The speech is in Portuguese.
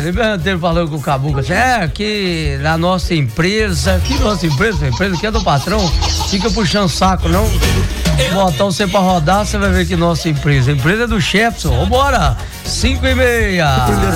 Ele falou com o Caboclo assim, que na nossa empresa, a empresa que é do patrão, fica puxando saco, não. Botar você pra rodar, você vai ver que nossa empresa, a empresa é do chefe, vambora, 5:30.